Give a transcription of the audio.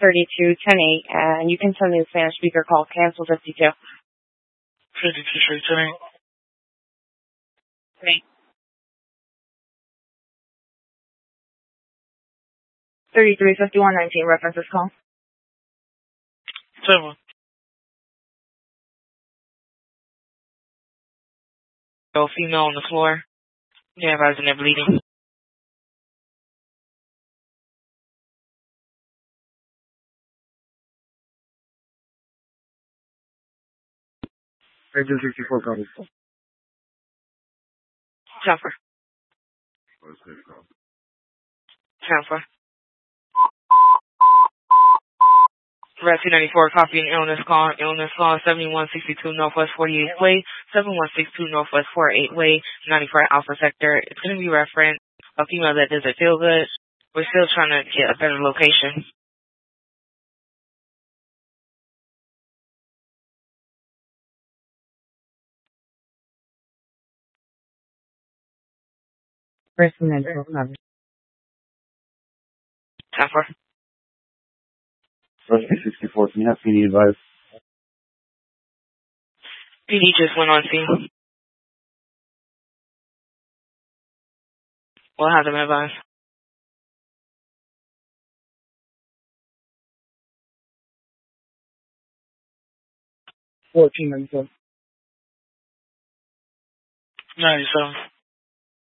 3210-8, and you can send me the Spanish speaker call, cancel 52. 52 straight 10-8. 335119, references call. 7. Female on the floor. Yeah, rising and bleeding. Agent 64 copies. Transfer. Transfer. Red 294, copying illness call 7162 Northwest 48 Way, 7162 Northwest 48 Way, 94 Alpha Sector. It's going to be referenced a female that doesn't feel good. We're still trying to get a better location. Transfer. Rescue 64, can you have PD advice? PD just went on scene. We'll have them advise. 1497. 97.